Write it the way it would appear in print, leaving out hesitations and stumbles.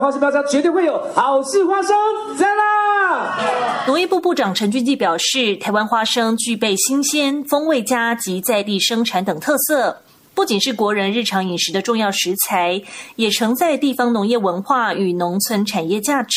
花生标章绝对会有好事花生，赞啦！ 农业部部长陈俊基表示，台湾花生具备新鲜、风味佳及在地生产等特色。不仅是国人日常饮食的重要食材，也承载地方农业文化与农村产业价值。